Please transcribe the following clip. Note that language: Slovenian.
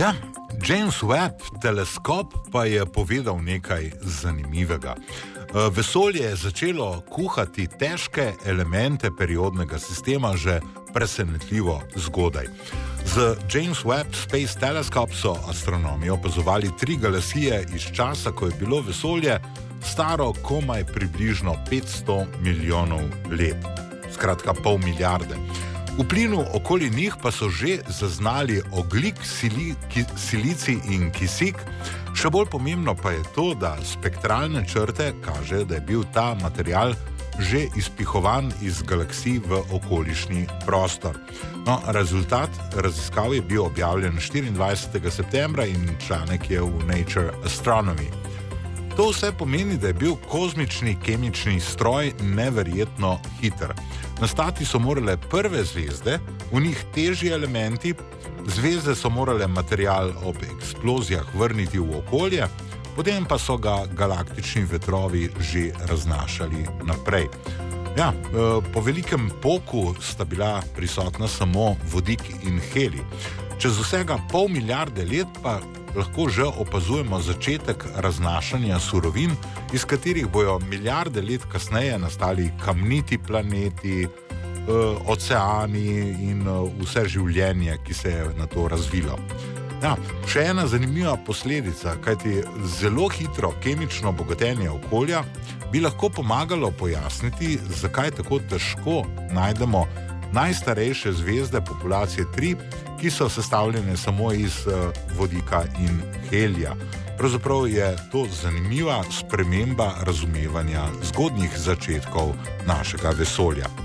Ja, James Webb teleskop pa je povedal nekaj zanimivega. Vesolje je začelo kuhati težke elemente periodnega sistema že presenetljivo zgodaj. Z James Webb Space Telescope so astronomi opazovali 3 galaksije iz časa, ko je bilo vesolje staro komaj približno 500 milijonov let. Skratka, pol milijarde. V plinu okoli njih pa so že zaznali ogljik, silicij in kisik. Še bolj pomembno pa je to, da spektralne črte kažejo, da je bil ta material že izpihovan iz galaksij v okolišni prostor. No, rezultat raziskav je bil objavljen 24. septembra in članek je v Nature Astronomy. To vse pomeni, da je bil kozmični kemični stroj neverjetno hiter. Nastati so morale prve zvezde, v njih težji elementi, zvezde so morale material ob eksplozijah vrniti v okolje, potem pa so ga galaktični vetrovi že raznašali naprej. Ja, po velikem poku sta bila prisotna samo vodik in helij. Čez vsega pol milijarde let pa lahko že opazujemo začetek raznašanja surovin, iz katerih bojo milijarde let kasneje nastali kamniti planeti, oceani in vse življenje, ki se je na to razvilo. Ja, še ena zanimiva posledica, kajti zelo hitro kemično bogatenje okolja bi lahko pomagalo pojasniti, zakaj tako težko najdemo najstarejše zvezde populacije 3, ki so sestavljene samo iz vodika in helija. Pravzaprav je to zanimiva sprememba razumevanja zgodnjih začetkov našega vesolja.